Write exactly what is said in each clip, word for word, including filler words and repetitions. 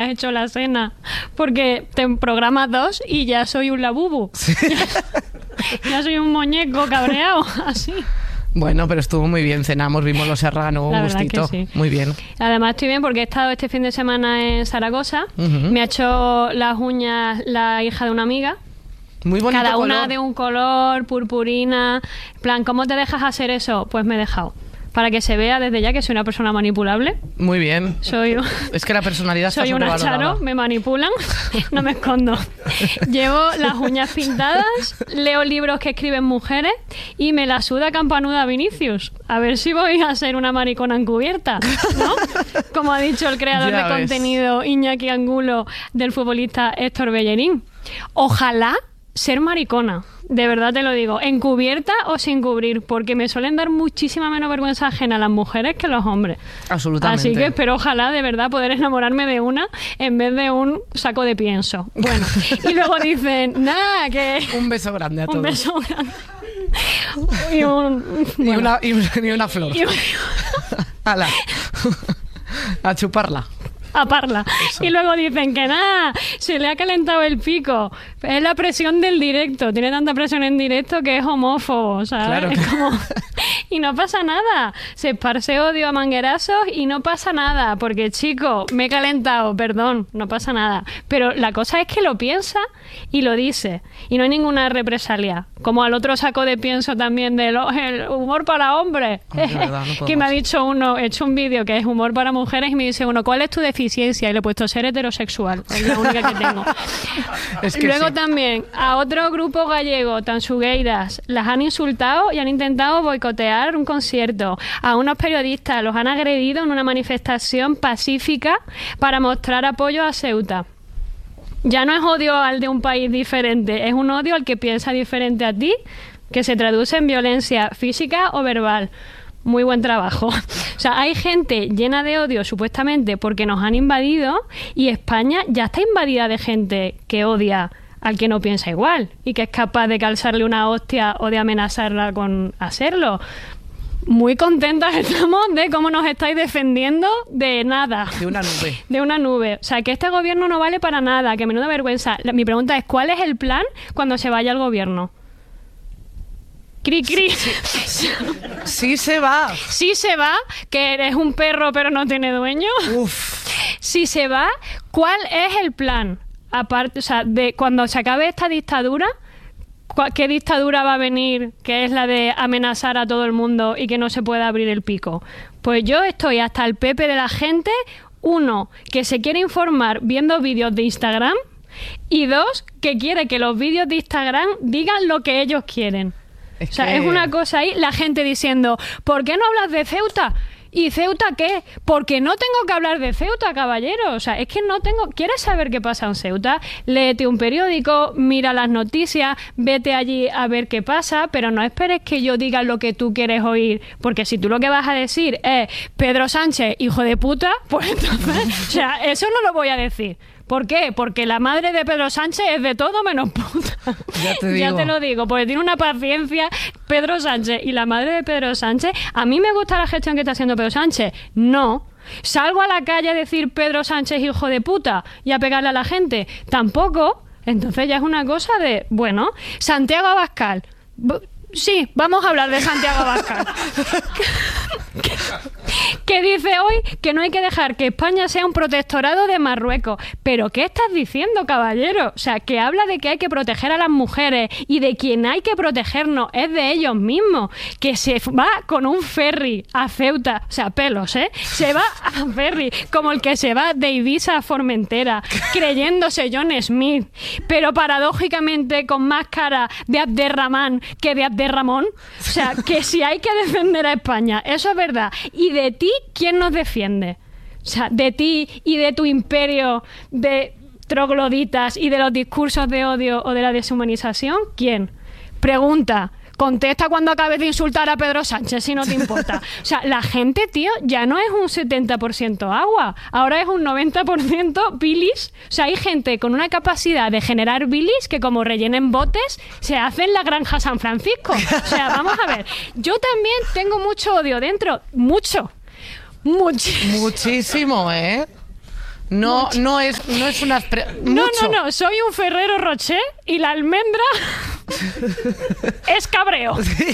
hecho la cena, porque te programas dos y ya soy un labubu. Sí. Ya, ya soy un muñeco cabreado, así. Bueno, pero estuvo muy bien, cenamos, vimos Los Serrano, un gustito. Sí. Muy bien. Además estoy bien porque he estado este fin de semana en Zaragoza, uh-huh. Me ha hecho las uñas la hija de una amiga. Muy bonito Cada una color. de un color, purpurina. En plan, ¿cómo te dejas hacer eso? Pues me he dejado. Para que se vea desde ya que soy una persona manipulable. Muy bien. Soy, es que la personalidad está soy una charo, me manipulan, no me escondo. Llevo las uñas pintadas, leo libros que escriben mujeres y me la suda campanuda Vinicius. A ver si voy a ser una maricona encubierta, ¿no? Como ha dicho el creador ya de ves. contenido Iñaki Angulo del futbolista Héctor Bellerín. Ojalá ser maricona, de verdad te lo digo, encubierta o sin cubrir, porque me suelen dar muchísima menos vergüenza ajena a las mujeres que a los hombres. Absolutamente. Así que espero, ojalá, de verdad, poder enamorarme de una en vez de un saco de pienso. Bueno, y luego dicen, nada, que... Un beso grande a todos. Un beso grande. Y, un, bueno. y, una, y, y una flor. Y... Ala. A chuparla. A parla. Eso. Y luego dicen que nada, se le ha calentado el pico. Es la presión del directo. Tiene tanta presión en directo que es homófobo, ¿sabes? Claro. Es como... Y no pasa nada. Se esparce odio a manguerazos y no pasa nada. Porque, chico, me he calentado, perdón, no pasa nada. Pero la cosa es que lo piensa y lo dice. Y no hay ninguna represalia. Como al otro saco de pienso también del el humor para hombres. Oh, verdad, no que me ha dicho uno, he hecho un vídeo que es humor para mujeres y me dice uno, ¿cuál es tu deficiencia? Y le he puesto ser heterosexual, es la única que tengo. Es que Luego sí. También a otro grupo gallego, Tansugueiras, las han insultado y han intentado boicotear un concierto. A unos periodistas los han agredido en una manifestación pacífica para mostrar apoyo a Ceuta. Ya no es odio al de un país diferente, es un odio al que piensa diferente a ti, que se traduce en violencia física o verbal. Muy buen trabajo. O sea, hay gente llena de odio, supuestamente, porque nos han invadido, y España ya está invadida de gente que odia al que no piensa igual y que es capaz de calzarle una hostia o de amenazarla con hacerlo. Muy contentas estamos de cómo nos estáis defendiendo de nada. De una nube. De una nube. O sea, que este gobierno no vale para nada, que menuda vergüenza. Mi pregunta es, ¿cuál es el plan cuando se vaya el gobierno? Cri, cri. Sí, sí. Sí se va. Sí se va, que eres un perro pero no tiene dueño. Uf. Si se va, ¿cuál es el plan? Aparte, o sea, de cuando se acabe esta dictadura, ¿qué dictadura va a venir? Que es la de amenazar a todo el mundo y que no se pueda abrir el pico. Pues yo estoy hasta el pepe de la gente, uno, que se quiere informar viendo vídeos de Instagram, y dos, que quiere que los vídeos de Instagram digan lo que ellos quieren. Es o sea, que... es una cosa ahí, la gente diciendo, ¿por qué no hablas de Ceuta? ¿Y Ceuta qué? Porque no tengo que hablar de Ceuta, caballero. O sea, es que no tengo... ¿Quieres saber qué pasa en Ceuta? Léete un periódico, mira las noticias, vete allí a ver qué pasa, pero no esperes que yo diga lo que tú quieres oír, porque si tú lo que vas a decir es Pedro Sánchez, hijo de puta, pues entonces... O sea, eso no lo voy a decir. ¿Por qué? Porque la madre de Pedro Sánchez es de todo menos puta. Ya te digo. Ya te lo digo, porque tiene una paciencia Pedro Sánchez y la madre de Pedro Sánchez. ¿A mí me gusta la gestión que está haciendo Pedro Sánchez? No. ¿Salgo a la calle a decir Pedro Sánchez hijo de puta y a pegarle a la gente? Tampoco. Entonces ya es una cosa de, bueno, Santiago Abascal. Sí, vamos a hablar de Santiago Abascal. Que dice hoy que no hay que dejar que España sea un protectorado de Marruecos. ¿Pero qué estás diciendo, caballero? O sea, que habla de que hay que proteger a las mujeres y de quien hay que protegernos es de ellos mismos. Que se va con un ferry a Ceuta, o sea, pelos, ¿eh? Se va a ferry como el que se va de Ibiza a Formentera, creyéndose John Smith, pero paradójicamente con más cara de Abderramán que de Abderramón. O sea, que si hay que defender a España, eso es verdad. Y de ti, ¿quién nos defiende? O sea, de ti y de tu imperio de trogloditas y de los discursos de odio o de la deshumanización, ¿quién? Pregunta. Contesta cuando acabes de insultar a Pedro Sánchez, si no te importa. O sea, la gente, tío, ya no es un setenta por ciento agua, ahora es un noventa por ciento bilis. O sea, hay gente con una capacidad de generar bilis que como rellenen botes, se hace en la granja San Francisco. O sea, vamos a ver, yo también tengo mucho odio dentro, mucho, muchísimo. Muchísimo, ¿eh? No, no es, no es una... No, no, no, soy un Ferrero Rocher y la almendra es cabreo. Sí.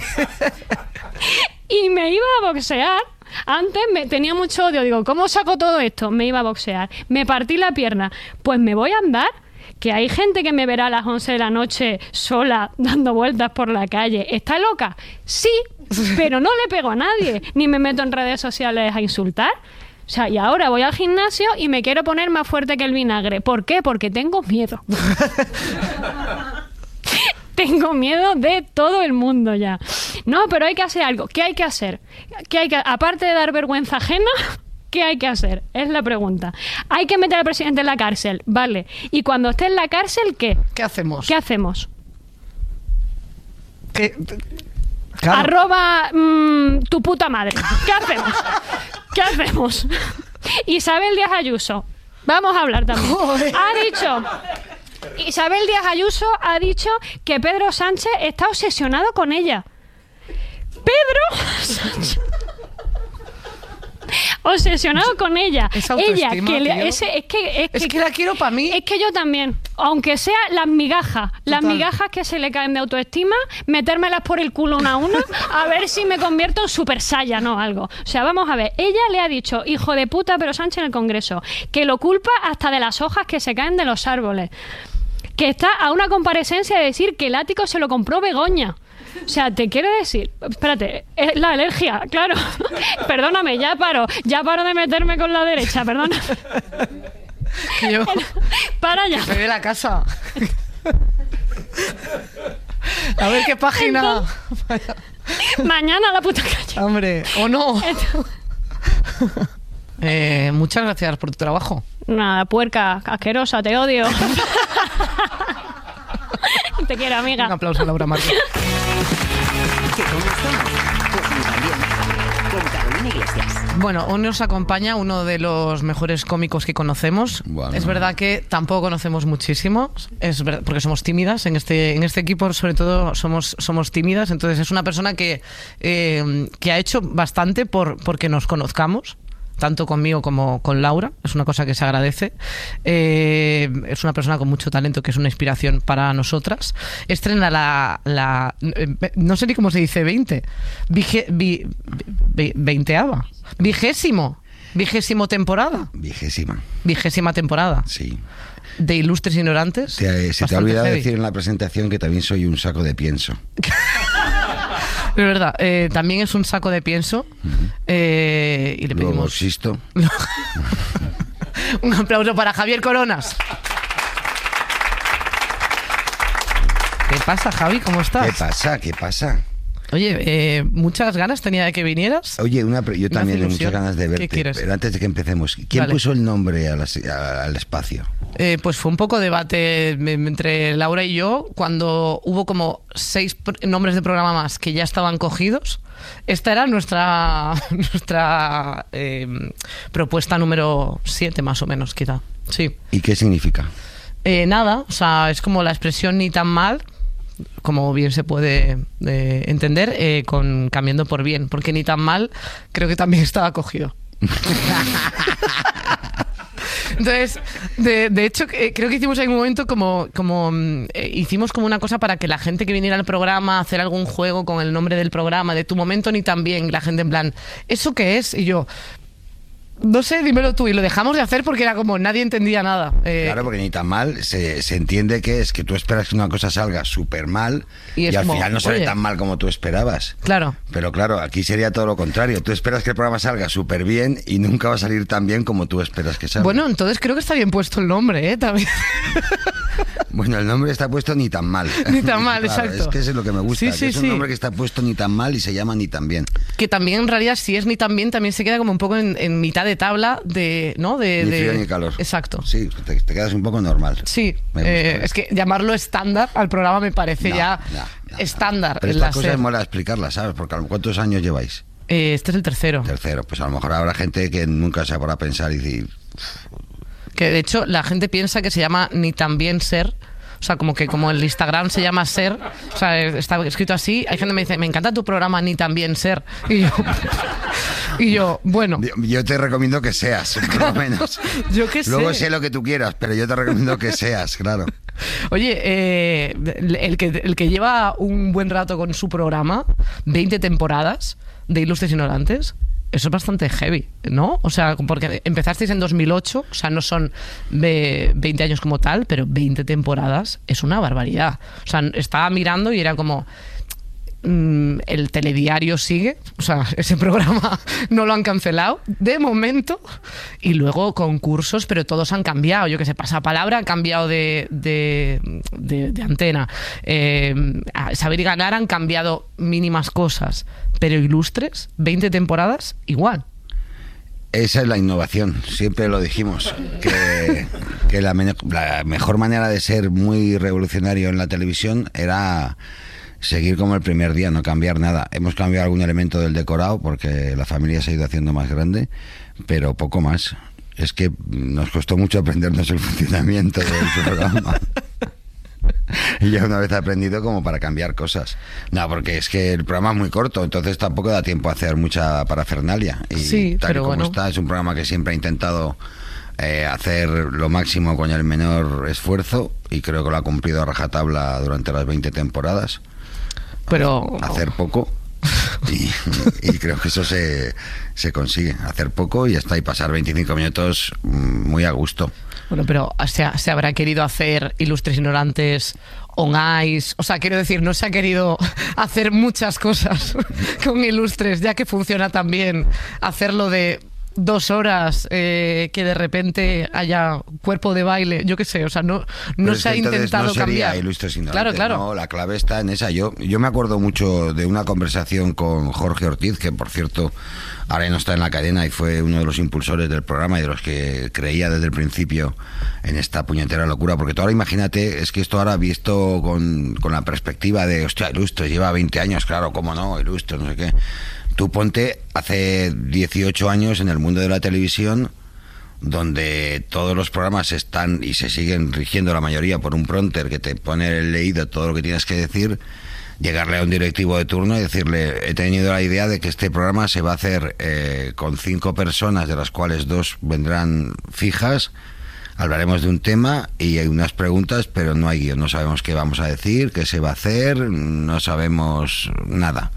Y me iba a boxear. Antes me tenía mucho odio. Digo, ¿cómo saco todo esto? Me iba a boxear. Me partí la pierna. Pues me voy a andar. Que hay gente que me verá a las once de la noche sola dando vueltas por la calle. ¿Está loca? Sí, pero no le pego a nadie. Ni me meto en redes sociales a insultar. O sea, y ahora voy al gimnasio y me quiero poner más fuerte que el vinagre. ¿Por qué? Porque tengo miedo. Tengo miedo de todo el mundo ya. No, pero hay que hacer algo. ¿Qué hay que hacer? ¿Qué hay que, aparte de dar vergüenza ajena, ¿qué hay que hacer? Es la pregunta. Hay que meter al presidente en la cárcel, vale. Y cuando esté en la cárcel, ¿qué? ¿Qué hacemos? ¿Qué hacemos? ¿Qué? Claro. Arroba mmm, tu puta madre. ¿Qué hacemos? ¿Qué hacemos? Isabel Díaz Ayuso. Vamos a hablar también. Joder. Ha dicho... Isabel Díaz Ayuso ha dicho que Pedro Sánchez está obsesionado con ella. Pedro Sánchez... obsesionado con ella. Ella que le, ese, es que es, es que, que la quiero para mí. Es que yo también, aunque sea las migajas, Total. las migajas que se le caen de autoestima, metérmelas por el culo una a una, a ver si me convierto en Super Saiyan o algo. O sea, vamos a ver, ella le ha dicho, hijo de puta, pero Sánchez en el Congreso, que lo culpa hasta de las hojas que se caen de los árboles, que está a una comparecencia de decir que el ático se lo compró Begoña. O sea, te quiero decir... Espérate, es la alergia, claro. Perdóname, ya paro. Ya paro de meterme con la derecha, perdona. Yo, Para ya. Que se ve la casa. A ver qué página... Entonces, mañana a la puta calle. Hombre, o no. eh, muchas gracias por tu trabajo. Nada, puerca, asquerosa, te odio. Te quiero, amiga. Un aplauso a Laura Martín. Bueno, hoy nos acompaña uno de los mejores cómicos que conocemos. Bueno. Es verdad que tampoco conocemos muchísimo, es verdad, porque somos tímidas. En este, en este equipo, sobre todo, somos, somos tímidas. Entonces, es una persona que, eh, que ha hecho bastante por porque nos conozcamos. Tanto conmigo como con Laura, es una cosa que se agradece. Eh, es una persona con mucho talento que es una inspiración para nosotras. Estrena la, la no sé ni cómo se dice, veinte, Vige, vi, vi, veinteava, vigésimo, vigésimo temporada. Vigésima. Vigésima temporada. Sí. De Ilustres Ignorantes. Te, se te ha olvidado heavy. Decir en la presentación que también soy un saco de pienso. Es verdad, eh, también es un saco de pienso. Uh-huh. eh, y le pedimos... Luego existo. Un aplauso para Javier Coronas. ¿Qué pasa, Javi? ¿Cómo estás? ¿Qué pasa? ¿Qué pasa? Oye, eh, muchas ganas tenía de que vinieras. Oye, una, yo también tengo muchas ganas de verte. ¿Qué quieres? Pero antes de que empecemos, ¿quién vale. puso el nombre a la, a, al espacio? Eh, pues fue un poco debate entre Laura y yo cuando hubo como seis nombres de programa más que ya estaban cogidos. Esta era nuestra nuestra eh, propuesta número siete más o menos, quizá. Sí. ¿Y qué significa? Eh, nada, o sea, es como la expresión ni tan mal, como bien se puede eh, entender, eh, con cambiando por bien, porque ni tan mal creo que también estaba cogido. Entonces, de, de hecho, eh, creo que hicimos en un momento como, como eh, hicimos como una cosa para que la gente que viniera al programa, hacer algún juego con el nombre del programa, de tu momento ni tan bien, la gente en plan, ¿eso qué es? Y yo... No sé, dímelo tú. Y lo dejamos de hacer porque era como nadie entendía nada. Eh, claro, porque ni tan mal se, se entiende que es que tú esperas que una cosa salga súper mal y, y al como, final no sale oye, tan mal como tú esperabas. Claro. Pero claro, aquí sería todo lo contrario. Tú esperas que el programa salga súper bien y nunca va a salir tan bien como tú esperas que salga. Bueno, entonces creo que está bien puesto el nombre, ¿eh? También. Bueno, el nombre está puesto ni tan mal. Ni tan mal, claro, exacto. Es que eso es lo que me gusta. Sí, que sí, es un sí. nombre que está puesto ni tan mal y se llama ni tan bien. Que también en realidad si es ni tan bien también se queda como un poco en, en mitad de tabla de, ¿no? De, ni de... frío ni calor. Exacto. Sí, te, te quedas un poco normal. Sí. Eh, es que llamarlo estándar al programa me parece no, ya no, no, estándar. No. Pero estas cosas mola explicarlas, ¿sabes? Porque ¿cuántos años lleváis? Eh, este es el tercero. Tercero. Pues a lo mejor habrá gente que nunca se podrá pensar y decir... Que de hecho la gente piensa que se llama ni tan bien ser O sea, como que como el Instagram se llama Ser, o sea, está escrito así, hay gente que me dice, me encanta tu programa, ni también Ser. Y yo, y yo bueno. Yo, yo te recomiendo que seas, por lo menos. Yo qué sé. Luego sé lo que tú quieras, pero yo te recomiendo que seas, claro. Oye, eh, el, que, el que lleva un buen rato con su programa, veinte temporadas de Ilustres Ignorantes, eso es bastante heavy, ¿no? O sea, porque empezasteis en dos mil ocho, o sea, no son veinte años como tal, pero veinte temporadas es una barbaridad. O sea, estaba mirando y era como... el telediario sigue, o sea, ese programa no lo han cancelado de momento, y luego concursos, pero todos han cambiado, yo que sé, Pasapalabra ha cambiado de, de, de, de antena, eh, Saber y Ganar han cambiado mínimas cosas, pero Ilustres, veinte temporadas, igual. Esa es la innovación, siempre lo dijimos, que, que la, la mejor manera de ser muy revolucionario en la televisión era... seguir como el primer día, no cambiar nada. Hemos cambiado algún elemento del decorado porque la familia se ha ido haciendo más grande, pero poco más. Es que nos costó mucho aprendernos el funcionamiento del programa. Y ya una vez aprendido como para cambiar cosas. No, porque es que el programa es muy corto, entonces tampoco da tiempo a hacer mucha parafernalia. Y sí, tal pero y como bueno. está, es un programa que siempre ha intentado eh, hacer lo máximo con el menor esfuerzo, y creo que lo ha cumplido a rajatabla durante las veinte temporadas. Pero hacer poco y, y creo que eso se, se consigue, hacer poco y ya está, y pasar veinticinco minutos muy a gusto. Bueno, pero se, se habrá querido hacer Ilustres Ignorantes on ice, o sea, quiero decir, no se ha querido hacer muchas cosas con Ilustres, ya que funciona también hacerlo de dos horas, eh, que de repente haya cuerpo de baile, yo qué sé, o sea, no, no se ha intentado no sería cambiar. Ilustres Ignorantes, claro, claro. No, la clave está en esa. Yo, yo me acuerdo mucho de una conversación con Jorge Ortiz, que por cierto ahora no está en la cadena y fue uno de los impulsores del programa y de los que creía desde el principio en esta puñetera locura, porque tú ahora imagínate, es que esto ahora visto con, con la perspectiva de, hostia, Ilustres lleva veinte años, claro, cómo no, Ilustres, no sé qué. Tú ponte hace dieciocho años en el mundo de la televisión, donde todos los programas están y se siguen rigiendo la mayoría por un prompter que te pone el leído todo lo que tienes que decir, llegarle a un directivo de turno y decirle, he tenido la idea de que este programa se va a hacer eh, con cinco personas, de las cuales dos vendrán fijas, hablaremos de un tema y hay unas preguntas, pero no hay guión, no sabemos qué vamos a decir, qué se va a hacer, no sabemos nada.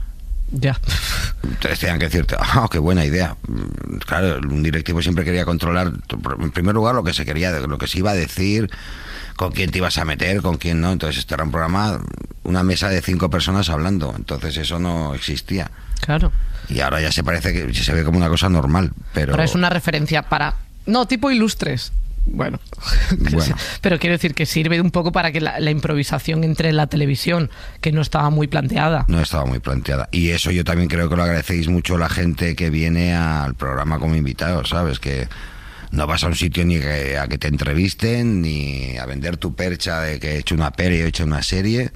Ya. Entonces tenían que decirte, oh, qué buena idea. Claro, un directivo siempre quería controlar, en primer lugar, lo que se quería, lo que se iba a decir, con quién te ibas a meter, con quién no. Entonces este era un programa, una mesa de cinco personas hablando. Entonces eso no existía. Claro. Y ahora ya se parece que se ve como una cosa normal, pero... Ahora es una referencia para... No, tipo Ilustres. Bueno, bueno. Pero quiero decir que sirve un poco para que la, la improvisación entre en la televisión, que no estaba muy planteada. No estaba muy planteada. Y eso yo también creo que lo agradecéis mucho la gente que viene al programa como invitado, ¿sabes? Que no vas a un sitio ni que, a que te entrevisten, ni a vender tu percha de que he hecho una peli o he hecho una serie.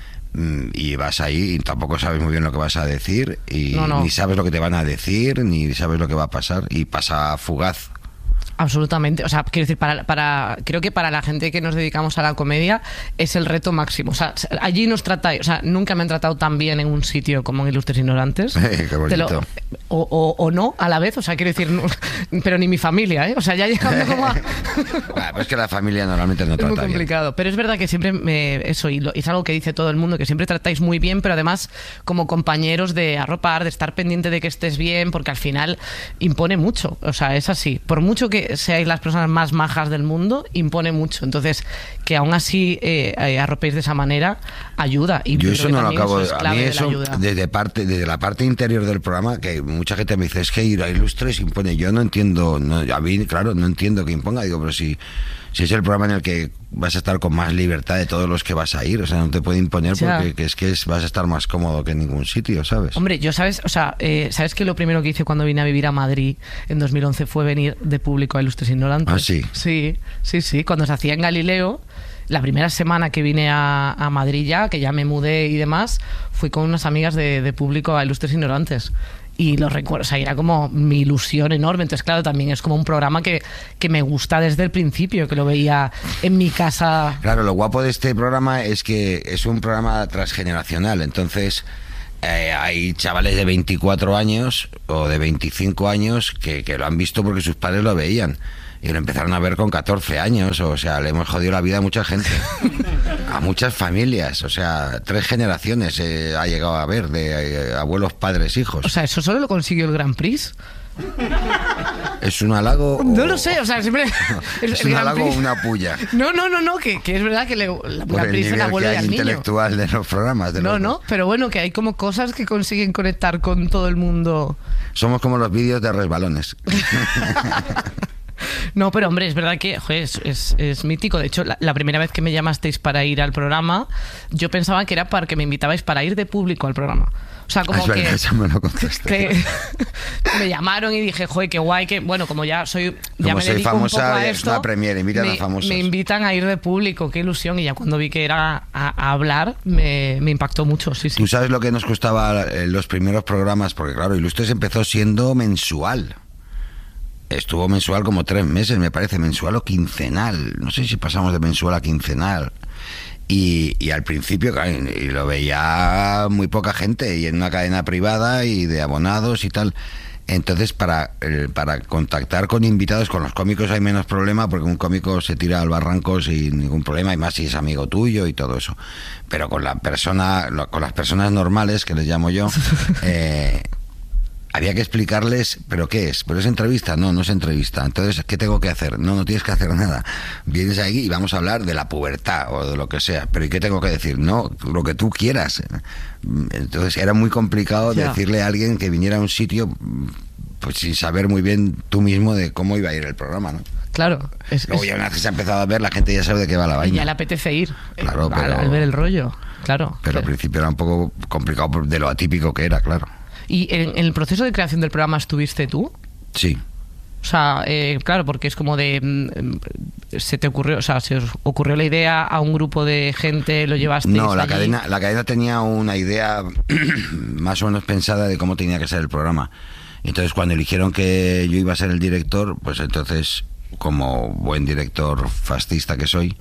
Y vas ahí y tampoco sabes muy bien lo que vas a decir, y no, no. ni sabes lo que te van a decir, ni sabes lo que va a pasar, y pasa fugaz. Absolutamente, o sea, quiero decir, para, para creo que para la gente que nos dedicamos a la comedia es el reto máximo. O sea, allí nos tratáis, o sea, nunca me han tratado tan bien en un sitio como en Ilustres Ignorantes. Eh, qué bonito. Lo, o, o, o no, a la vez, o sea, quiero decir, no, pero ni mi familia, ¿eh? O sea, ya llegando como a... Bueno, pues es que la familia normalmente no trata bien. Es muy complicado, bien. Pero es verdad que siempre me, eso, y lo, es algo que dice todo el mundo, que siempre tratáis muy bien, pero además como compañeros de arropar, de estar pendiente de que estés bien, porque al final impone mucho, o sea, es así. Por mucho que seáis las personas más majas del mundo, impone mucho. Entonces, que aún así eh, eh, arropéis de esa manera, ayuda. Y yo eso no lo acabo de... A mí eso, desde, parte, desde la parte interior del programa, que mucha gente me dice, es que ir a Ilustres impone. Yo no entiendo, no, a mí, claro, no entiendo que imponga. Digo, pero si, si es el programa en el que vas a estar con más libertad de todos los que vas a ir, o sea, no te puede imponer ya. Porque que es que es, vas a estar más cómodo que en ningún sitio, ¿sabes? Hombre, yo sabes, o sea, eh, ¿sabes que lo primero que hice cuando vine a vivir a Madrid en dos mil once fue venir de público a Ilustres Ignorantes? Ah, sí. Sí, sí, sí. Cuando se hacía en Galileo, la primera semana que vine a, a Madrid ya, que ya me mudé y demás, fui con unas amigas de, de público a Ilustres Ignorantes. y lo recuerdo, o sea, era como mi ilusión enorme. Entonces, claro, también es como un programa que, que me gusta desde el principio, que lo veía en mi casa. Claro, lo guapo de este programa es que es un programa transgeneracional, entonces eh, hay chavales de veinticuatro años o de veinticinco años que, que lo han visto porque sus padres lo veían. Y lo empezaron a ver con catorce años, o sea, le hemos jodido la vida a mucha gente, a muchas familias, o sea, tres generaciones eh, ha llegado a ver, de eh, abuelos, padres, hijos. O sea, ¿eso solo lo consiguió el Grand Prix? ¿Es un halago? No o... lo sé, o sea, siempre... ¿Es, ¿Es un halago o una puya? No, no, no, no, que, que es verdad que le, la Por el nivel el abuelo que y hay al intelectual niño. de los programas. De no, los... no, pero bueno, que hay como cosas que consiguen conectar con todo el mundo. Somos como los vídeos de resbalones. No, pero hombre, es verdad que joder, es, es, es mítico. De hecho, la, la primera vez que me llamasteis para ir al programa, yo pensaba que era para que me invitabais para ir de público al programa. O sea, como es verdad, que, eso me lo contaste. que me llamaron y dije, joder, qué guay, que bueno, como ya soy, ya como me soy dedico famosa, un poco a es esto, una premier, invitan me, a famosos. me invitan a ir de público, qué ilusión. Y ya cuando vi que era a, a hablar, me, me impactó mucho, sí, sí. ¿Tú sabes lo que nos costaba en los primeros programas? Porque claro, Ilustres empezó siendo mensual. Estuvo mensual como tres meses, me parece, mensual o quincenal. No sé si pasamos de mensual a quincenal. Y, y al principio, claro, y lo veía muy poca gente, y en una cadena privada y de abonados y tal. Entonces, para, para contactar con invitados, con los cómicos hay menos problema, porque un cómico se tira al barranco sin ningún problema, y más si es amigo tuyo y todo eso. Pero con la persona, con las personas normales, que les llamo yo, eh, había que explicarles, ¿pero qué es? ¿Pero es entrevista? No, no es entrevista. Entonces, ¿qué tengo que hacer? No, no tienes que hacer nada. Vienes ahí y vamos a hablar de la pubertad o de lo que sea. ¿Pero y qué tengo que decir? No, lo que tú quieras. Entonces, era muy complicado yeah. decirle a alguien que viniera a un sitio pues sin saber muy bien tú mismo de cómo iba a ir el programa, ¿no? Claro. Es, Luego es... ya una vez que se ha empezado a ver, la gente ya sabe de qué va la vaina. Ya le apetece ir. Claro, al, pero... al ver el rollo. Claro. Pero al principio era un poco complicado de lo atípico que era, claro. ¿Y en, en el proceso de creación del programa estuviste tú? Sí. O sea, eh, claro, porque es como de... Se te ocurrió, o sea, se os ocurrió la idea a un grupo de gente, lo llevasteis No, la allí. cadena, la cadena tenía una idea más o menos pensada de cómo tenía que ser el programa. Entonces, cuando eligieron que yo iba a ser el director, pues entonces, como buen director fascista que soy,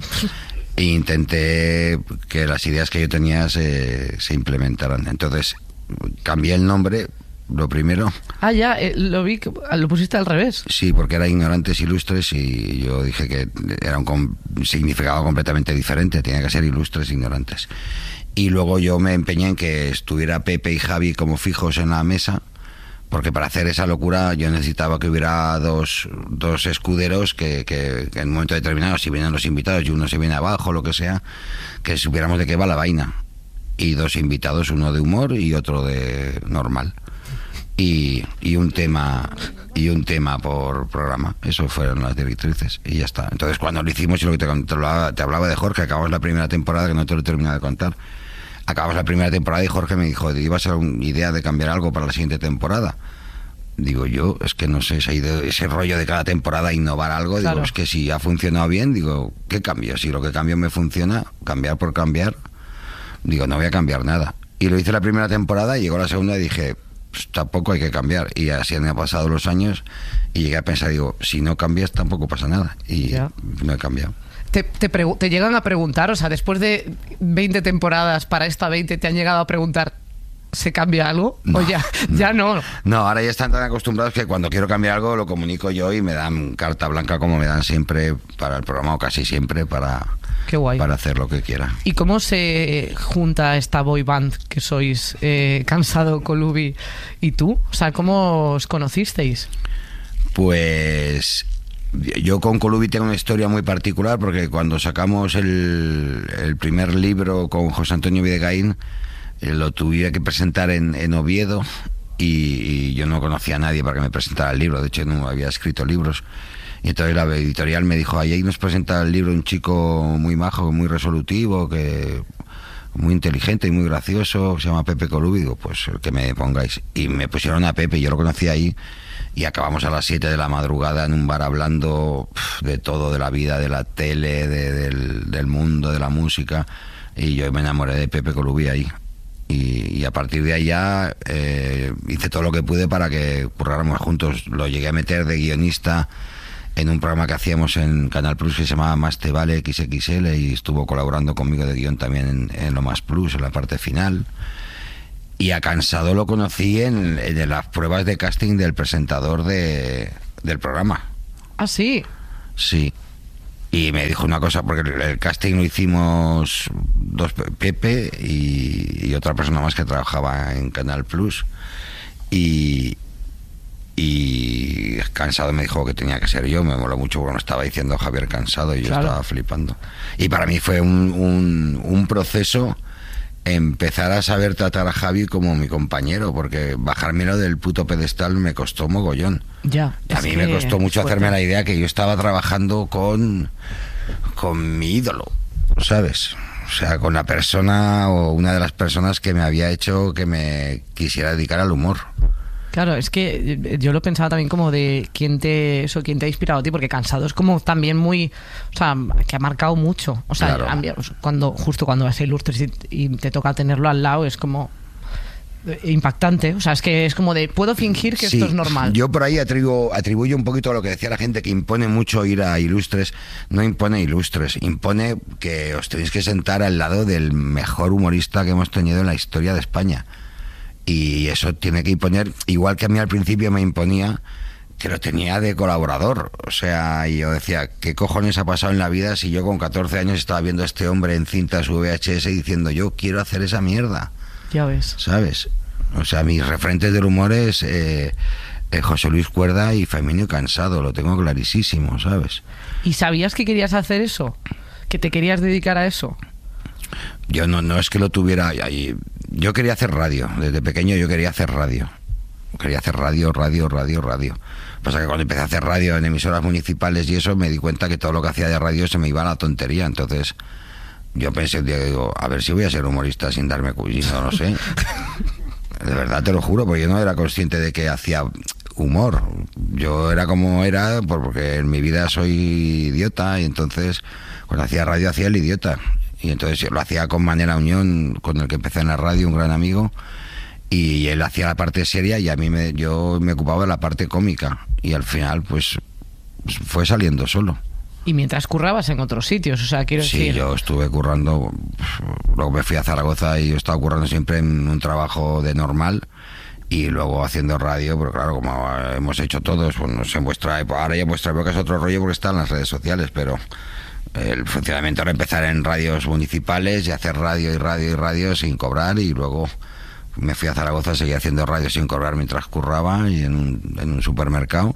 intenté que las ideas que yo tenía se, se implementaran. Entonces, cambié el nombre, lo primero. Ah, ya, eh, lo vi, lo pusiste al revés. Sí, porque era Ignorantes Ilustres, y yo dije que era un com- significado completamente diferente, tenía que ser Ilustres Ignorantes. Y luego yo me empeñé en que estuviera Pepe y Javi como fijos en la mesa, porque para hacer esa locura yo necesitaba que hubiera dos, dos escuderos que, que, que en un momento determinado, si vienen los invitados y uno se viene abajo, lo que sea, que supiéramos de qué va la vaina. Y dos invitados, uno de humor y otro de normal. Y, y un tema y un tema por programa. Eso fueron las directrices y ya está. Entonces, cuando lo hicimos, y lo que te, te, hablaba, te hablaba de Jorge, acabamos la primera temporada, que no te lo he terminado de contar. Acabamos la primera temporada y Jorge me dijo, ¿iba a ser una idea de cambiar algo para la siguiente temporada? Digo yo, es que no sé, ese, ese rollo de cada temporada innovar algo, claro. Digo, es que si ha funcionado bien, digo, ¿qué cambio? Si lo que cambio me funciona, cambiar por cambiar, digo, no voy a cambiar nada. Y lo hice la primera temporada, y llegó la segunda y dije, pues tampoco hay que cambiar. Y así han pasado los años y llegué a pensar, digo, si no cambias tampoco pasa nada. Y ya. No he cambiado. Te, te, pregu- te llegan a preguntar, o sea, después de veinte temporadas para esta veinte, ¿te han llegado a preguntar, ¿se cambia algo? No, o ya, no. ya no. No, ahora ya están tan acostumbrados que cuando quiero cambiar algo lo comunico yo y me dan carta blanca, como me dan siempre para el programa, o casi siempre, para, Qué guay. para hacer lo que quiera. ¿Y cómo se junta esta boy band que sois, eh, Cansado, Colubi y tú? O sea, ¿cómo os conocisteis? Pues... yo con Colubi tengo una historia muy particular, porque cuando sacamos el, el primer libro con José Antonio Videgaín, eh, lo tuve que presentar en, en Oviedo, y, y yo no conocía a nadie para que me presentara el libro. De hecho, no había escrito libros, y entonces la editorial me dijo, ahí nos presenta el libro un chico muy majo, muy resolutivo, que muy inteligente y muy gracioso, se llama Pepe Colubi. Digo, pues el que me pongáis. Y me pusieron a Pepe, yo lo conocí ahí. Y acabamos a las siete de la madrugada en un bar hablando pff, de todo, de la vida, de la tele, de, del, del mundo, de la música. Y yo me enamoré de Pepe Colubi ahí. Y, y a partir de ahí ya eh, hice todo lo que pude para que curráramos juntos. Lo llegué a meter de guionista en un programa que hacíamos en Canal Plus que se llamaba Más te vale equis equis ele, y estuvo colaborando conmigo de guión también en, en Lo Más Plus, en la parte final. Y a Cansado lo conocí en, en las pruebas de casting del presentador de, del programa. ¿Ah, sí? Sí. Y me dijo una cosa, porque el, el casting lo hicimos dos, Pepe y, y otra persona más que trabajaba en Canal Plus. Y, y Cansado me dijo que tenía que ser yo. Me moló mucho porque me estaba diciendo Javier Cansado y yo claro. estaba flipando. Y para mí fue un, un, un proceso empezar a saber tratar a Javi como mi compañero, porque bajármelo del puto pedestal me costó mogollón. Ya, a mí me costó mucho hacerme la idea que yo estaba trabajando con con mi ídolo, ¿sabes? O sea, con la persona o una de las personas que me había hecho que me quisiera dedicar al humor. Claro, es que yo lo pensaba también como de quién te eso quién te ha inspirado a ti, porque Cansado es como también muy, o sea, que ha marcado mucho. O sea, claro. cuando justo cuando vas a Ilustres y, y te toca tenerlo al lado es como impactante. O sea, es que es como de puedo fingir que sí, esto es normal. Yo por ahí atribuyo, atribuyo un poquito a lo que decía la gente, que impone mucho ir a Ilustres. No impone Ilustres, impone que os tenéis que sentar al lado del mejor humorista que hemos tenido en la historia de España. Y eso tiene que imponer, igual que a mí al principio me imponía, que lo tenía de colaborador. O sea, yo decía, ¿qué cojones ha pasado en la vida si yo con catorce años estaba viendo a este hombre en cinta su ve hache ese diciendo, yo quiero hacer esa mierda? Ya ves. ¿Sabes? O sea, mis referentes del humor es eh, eh, José Luis Cuerda y Feminio Cansado, lo tengo clarísimo, ¿sabes? ¿Y sabías que querías hacer eso? ¿Que te querías dedicar a eso? Yo no, no es que lo tuviera ahí. Yo quería hacer radio, desde pequeño yo quería hacer radio. Quería hacer radio, radio, radio, radio. Pasa que cuando empecé a hacer radio en emisoras municipales y eso, me di cuenta que todo lo que hacía de radio se me iba a la tontería. Entonces yo pensé un día, digo, a ver si voy a ser humorista sin darme cuenta, no lo sé. De verdad te lo juro, porque yo no era consciente de que hacía humor. Yo era como era, porque en mi vida soy idiota, y entonces cuando hacía radio hacía el idiota. Y entonces yo lo hacía con Manera Unión, con el que empecé en la radio, un gran amigo, y él hacía la parte seria y a mí me, yo me ocupaba de la parte cómica, y al final pues fue saliendo solo. Y mientras currabas en otros sitios, o sea, quiero sí, decir... Sí, yo estuve currando, luego me fui a Zaragoza y yo estaba currando siempre en un trabajo de normal, y luego haciendo radio, pero claro, como hemos hecho todos, pues no sé, en vuestra época, ahora ya en vuestra época es otro rollo porque están las redes sociales, pero... El funcionamiento era empezar en radios municipales y hacer radio y radio y radio sin cobrar, y luego me fui a Zaragoza, seguí haciendo radio sin cobrar mientras curraba y en un, en un supermercado,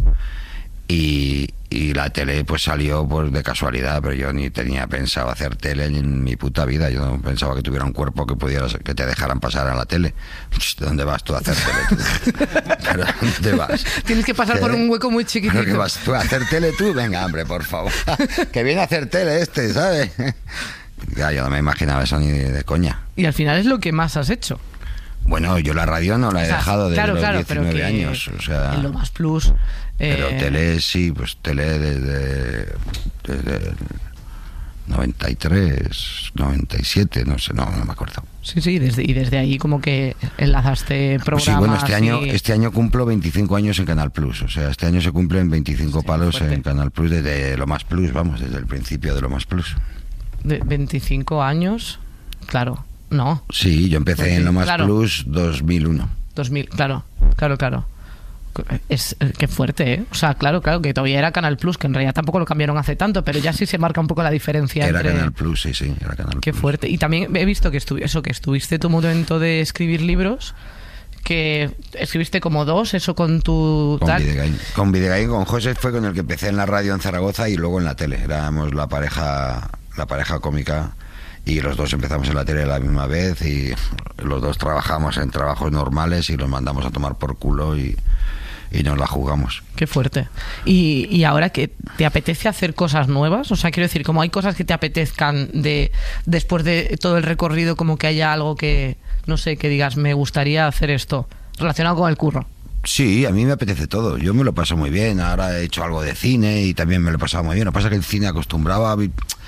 y, y la tele pues salió pues de casualidad, pero yo ni tenía pensado hacer tele en mi puta vida. Yo no pensaba que tuviera un cuerpo que pudieras, que te dejaran pasar a la tele. ¿Dónde vas tú a hacer tele? ¿Pero dónde vas? Tienes que pasar ¿Qué? por un hueco muy chiquitito. ¿Pero qué vas tú a hacer tele tú? Venga, hombre, por favor. Que viene a hacer tele este, ¿sabes? Ya, yo no me imaginaba eso ni de, de coña. Y al final es lo que más has hecho. Bueno, yo la radio no la he o sea, dejado desde claro, los claro, diecinueve años. O sea, en Lo Más Plus. Pero eh... tele sí, pues tele desde, desde noventa y tres, noventa y siete, no sé, no, no me acuerdo. Sí, sí, desde, y desde ahí como que enlazaste programas. Pues sí, bueno, este año, y... este año cumplo veinticinco años en Canal Plus. O sea, este año se cumplen veinticinco sí, palos fuerte. En Canal Plus desde Lo Más Plus, vamos, desde el principio de Lo Más Plus. De veinticinco años, claro. No. Sí, yo empecé pues sí, en Lo Más claro. Plus dos mil uno. dos mil, claro, claro, claro. Es qué fuerte, ¿eh? O sea, claro, claro, que todavía era Canal Plus, que en realidad tampoco lo cambiaron hace tanto, pero ya sí se marca un poco la diferencia. Era entre... Canal Plus, sí, sí, era Canal Qué Plus. fuerte. Y también he visto que estu... eso, que estuviste tu momento de escribir libros, que escribiste como dos, eso con tu... Con tal. Videgain. Con Videgain, con José fue con el que empecé en la radio en Zaragoza y luego en la tele. Éramos la pareja, la pareja cómica. Y los dos empezamos en la tele a la misma vez y los dos trabajamos en trabajos normales y los mandamos a tomar por culo y, y nos la jugamos. Qué fuerte. Y, y ahora que te apetece hacer cosas nuevas, o sea, quiero decir, como hay cosas que te apetezcan de después de todo el recorrido, como que haya algo que, no sé, que digas, me gustaría hacer esto, relacionado con el curro. Sí, a mí me apetece todo. Yo me lo paso muy bien. Ahora he hecho algo de cine y también me lo he pasado muy bien. Lo que pasa es que el cine acostumbraba a...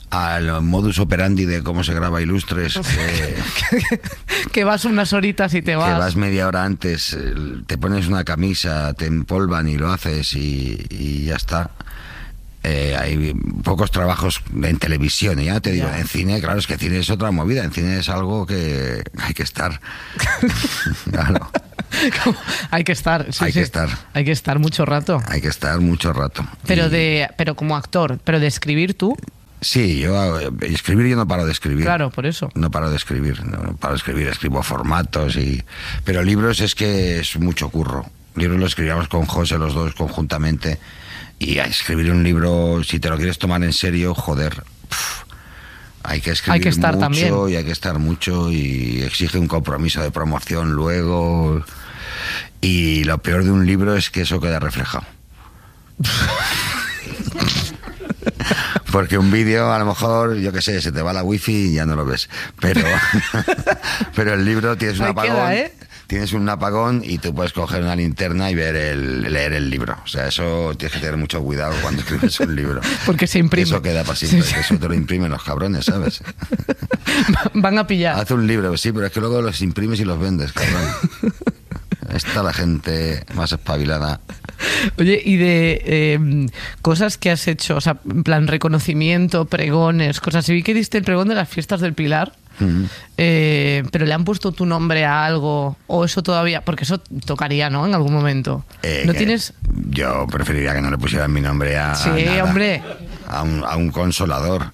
al modus operandi de cómo se graba Ilustres. Eh, que, que vas unas horitas y te vas. Que vas media hora antes, te pones una camisa, te empolvan y lo haces y, y ya está. Eh, hay pocos trabajos en televisión, ya te digo, ya. En cine, claro, es que cine es otra movida, en cine es algo que hay que estar. Claro. Hay que estar, sí, hay sí. que estar. Hay que estar mucho rato. Hay que estar mucho rato. Pero y... de, pero como actor, pero de escribir tú. Sí, yo escribir yo no paro de escribir. Claro, por eso. No paro de escribir, no paro de escribir, escribo formatos y, pero libros es que es mucho curro. Libros los escribíamos con José los dos conjuntamente. Y a escribir un libro, si te lo quieres tomar en serio, joder, pff, hay que escribir hay que estar mucho también. Y hay que estar mucho y exige un compromiso de promoción luego. Y lo peor de un libro es que eso queda reflejado. Porque un vídeo, a lo mejor, yo qué sé, se te va la wifi y ya no lo ves. Pero, pero el libro tienes un ahí apagón. queda, ¿eh? Tienes un apagón y tú puedes coger una linterna y ver el, leer el libro. O sea, eso tienes que tener mucho cuidado cuando escribes un libro. Porque se imprime. Eso queda para siempre. Sí, sí. Eso te lo imprimen los cabrones, ¿sabes? Van a pillar. Haz un libro, sí, pero es que luego los imprimes y los vendes, cabrón. Está la gente más espabilada. Oye, y de eh, cosas que has hecho, o sea, en plan reconocimiento, pregones, cosas así. Vi que diste el pregón de las fiestas del Pilar. Uh-huh. eh, pero le han puesto tu nombre a algo o eso todavía, porque eso tocaría, ¿no? En algún momento. Eh, ¿No tienes? Yo preferiría que no le pusieran mi nombre a sí, nada, hombre, a un, a un consolador.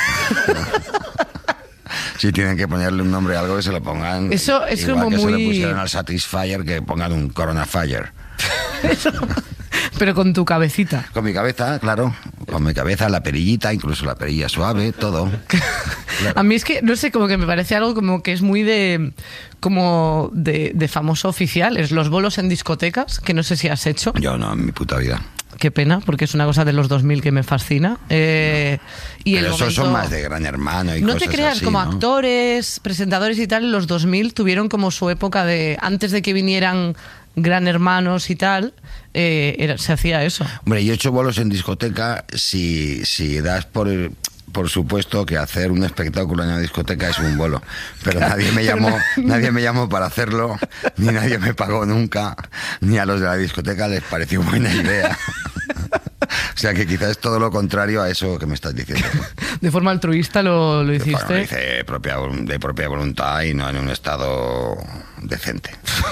Si tienen que ponerle un nombre a algo, que se lo pongan. Eso es igual como que muy... se le pusieran al Satisfyer, que pongan un Corona Fire. Eso. Pero con tu cabecita. Con mi cabeza, claro. Con mi cabeza, la perillita, incluso la perilla suave, todo. Claro. A mí es que, no sé, como que me parece algo como que es muy de como de, de famoso oficial. Es los bolos en discotecas, que no sé si has hecho. Yo no, en mi puta vida. Qué pena, porque es una cosa de los dos mil que me fascina. Eh, no. y Pero el esos momento... son más de Gran Hermano y no cosas te creas, así, como ¿no? actores, presentadores y tal, en los dos mil tuvieron como su época de... Antes de que vinieran Gran Hermanos y tal, eh, era, se hacía eso. Hombre, yo he hecho bolos en discoteca si, si das por... El... Por supuesto que hacer un espectáculo en una discoteca es un bolo, pero nadie me llamó, nadie me llamó para hacerlo, ni nadie me pagó nunca, ni a los de la discoteca les pareció buena idea. O sea que quizás es todo lo contrario a eso que me estás diciendo. De forma altruista lo, lo hiciste. Bueno, lo hice propia, de propia voluntad y no en un estado decente.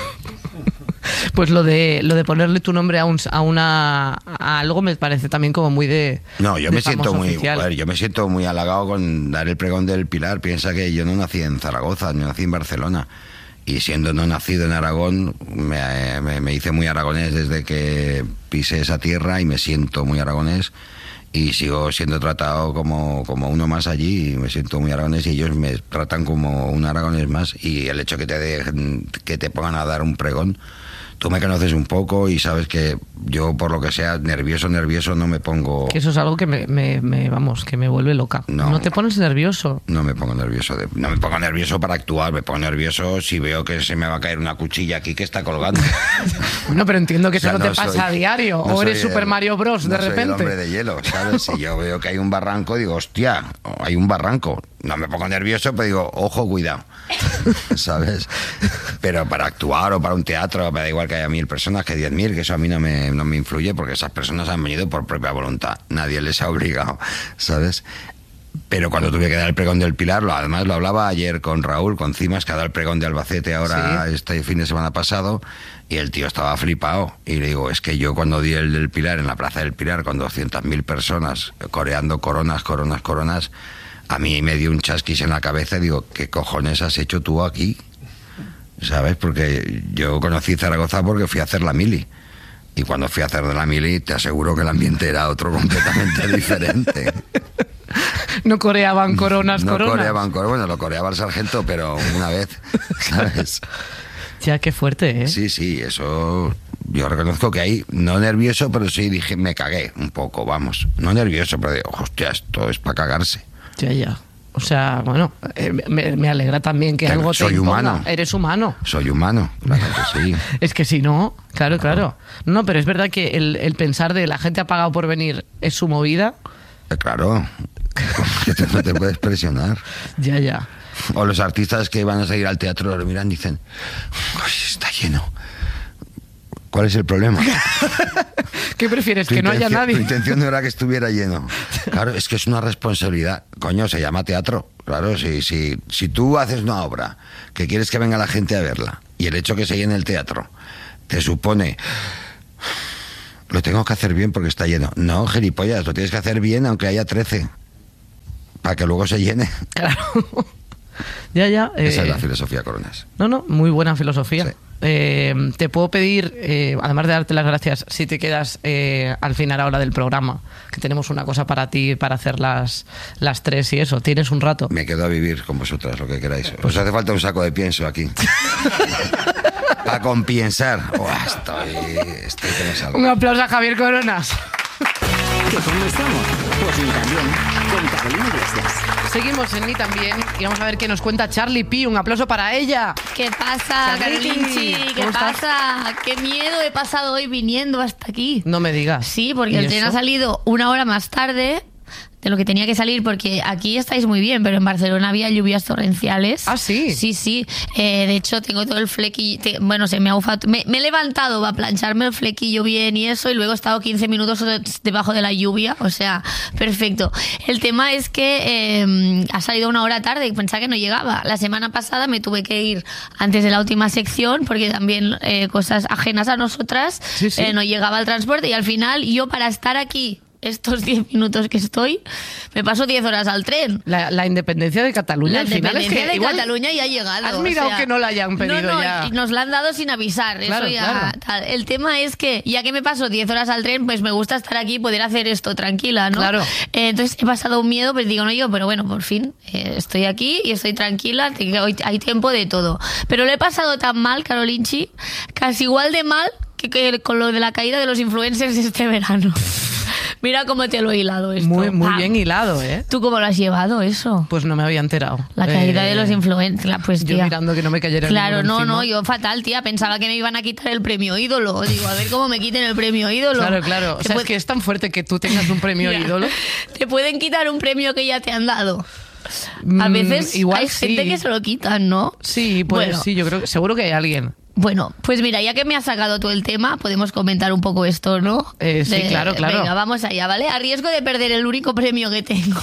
Pues lo de lo de ponerle tu nombre a un a una a algo me parece también como muy de no yo de me siento muy oficial. Ver, yo me siento muy halagado con dar el pregón del Pilar. Piensa que yo no nací en Zaragoza, no nací en Barcelona y siendo no nacido en Aragón me, me, me hice muy aragonés desde que pisé esa tierra y me siento muy aragonés y sigo siendo tratado como, como uno más allí y me siento muy aragonés y ellos me tratan como un aragonés más y el hecho que te dejen, que te pongan a dar un pregón. Tú me conoces un poco y sabes que yo, por lo que sea, nervioso, nervioso, no me pongo... Que eso es algo que me, me, me vamos, que me vuelve loca. No, ¿No te pones nervioso? No me pongo nervioso. De, no me pongo nervioso para actuar, me pongo nervioso si veo que se me va a caer una cuchilla aquí que está colgando. Bueno, pero entiendo que o sea, eso no, no te soy, pasa a diario. No o eres el, Super Mario Bros. No de repente. Soy el hombre de hielo, ¿sabes? Si yo veo que hay un barranco, digo, hostia, hay un barranco. No me pongo nervioso, pero digo, ojo, cuidado. ¿Sabes? Pero para actuar o para un teatro, me da igual que haya mil personas que diez mil, que eso a mí no me, no me influye porque esas personas han venido por propia voluntad. Nadie les ha obligado, ¿sabes? Pero cuando tuve que dar el pregón del Pilar, lo, además lo hablaba ayer con Raúl, con Cimas, que ha dado el pregón de Albacete ahora sí. Este fin de semana pasado, y el tío estaba flipado. Y le digo, es que yo cuando di el del Pilar, en la Plaza del Pilar, con doscientas mil personas coreando coronas, coronas, coronas, a mí me dio un chasquis en la cabeza y digo, ¿qué cojones has hecho tú aquí? ¿Sabes? Porque yo conocí Zaragoza porque fui a hacer la mili. Y cuando fui a hacer de la mili, te aseguro que el ambiente era otro completamente diferente. No coreaban coronas, no coronas. No coreaban coronas, bueno, lo coreaba el sargento, pero una vez, ¿sabes? Ya, qué fuerte, ¿eh? Sí, sí, eso... Yo reconozco que ahí, no nervioso, pero sí dije, me cagué un poco, vamos. No nervioso, pero digo, hostia, esto es para cagarse. Ya, ya. O sea, bueno, eh, me, me alegra también que, que algo te soy imponga. humano. Eres humano. Soy humano, claro que sí. Es que si no, claro, claro. No, pero es verdad que el, el pensar de la gente ha pagado por venir es su movida. Eh, claro. Que tú no te puedes presionar. Ya, ya. O los artistas que van a salir al teatro lo miran y dicen, uy, está lleno. ¿Cuál es el problema? ¿Qué prefieres? Tu ¿Que no haya nadie? Tu intención no era que estuviera lleno. Claro, es que es una responsabilidad. Coño, se llama teatro. Claro, si, si, si tú haces una obra que quieres que venga la gente a verla y el hecho que se llene el teatro te supone... Lo tengo que hacer bien porque está lleno. No, gilipollas, lo tienes que hacer bien aunque haya trece. Para que luego se llene. Claro. Ya, ya. Eh, Esa es la filosofía, Coronas. No, no, muy buena filosofía. Sí. Eh, te puedo pedir, eh, además de darte las gracias, si te quedas eh, al final ahora del programa, que tenemos una cosa para ti, para hacer las, las tres y eso. ¿Tienes un rato? Me quedo a vivir con vosotras, lo que queráis. Pues hace falta un saco de pienso aquí. Para compiensar. Oh, estoy, estoy que me salgo. Un aplauso a Javier Coronas. ¿Que cómo estamos? Pues ni también, con Carolina Iglesias. Seguimos en Ni También y vamos a ver qué nos cuenta Charlie P. Un aplauso para ella. ¿Qué pasa, Charlie, Carolinchi? ¿Qué ¿cómo estás? pasa? ¿Qué miedo he pasado hoy viniendo hasta aquí? No me digas. Sí, porque ¿Y el tren eso? ha salido una hora más tarde de lo que tenía que salir, porque aquí estáis muy bien, pero en Barcelona había lluvias torrenciales. ¿Ah, sí? Sí, sí. Eh, de hecho, tengo todo el flequillo. te- bueno, se me ha ufado. Me, me he levantado para plancharme el flequillo bien y eso, y luego he estado quince minutos debajo de la lluvia. O sea, perfecto. El tema es que eh, ha salido una hora tarde y pensaba que no llegaba. La semana pasada me tuve que ir antes de la última sección, porque también eh, cosas ajenas a nosotras, Sí, sí. eh, no llegaba el transporte, y al final yo, para estar aquí estos diez minutos que estoy, me paso diez horas al tren. La, la independencia de Cataluña, La al final es independencia que de igual Cataluña ya ha llegado. has o mirado sea, que no la hayan pedido no, no, ya. y nos la han dado sin avisar. Claro, eso ya, claro. tal. El tema es que, ya que me paso diez horas al tren, pues me gusta estar aquí y poder hacer esto tranquila, ¿no? Claro. Eh, entonces he pasado un miedo, pues digo, no yo, pero bueno, por fin eh, estoy aquí y estoy tranquila, te- hoy hay tiempo de todo. Pero lo he pasado tan mal, Carolinchi, casi igual de mal que, que con lo de la caída de los influencers este verano. Mira cómo te lo he hilado esto. muy, muy ¡Pam! bien hilado, ¿eh? ¿Tú cómo lo has llevado eso? Pues no me había enterado. La caída Eh, de los influencers, pues yo tía. mirando que no me cayera Claro, ninguno no, no, encima. yo fatal, tía. Pensaba que me iban a quitar el premio ídolo. Digo, a ver cómo me quiten el premio ídolo. Claro, claro. O Te sea, puede- es que es tan fuerte que tú tengas un premio Ya. ídolo. Te pueden quitar un premio que ya te han dado. A Mm, veces igual hay sí. gente que se lo quitan, ¿no? Sí, pues Bueno. sí, yo creo que seguro que hay alguien. Bueno, pues mira, ya que me has sacado todo el tema, podemos comentar un poco esto, ¿no? Eh, sí, claro, claro. Venga, vamos allá, ¿vale? A riesgo de perder el único premio que tengo.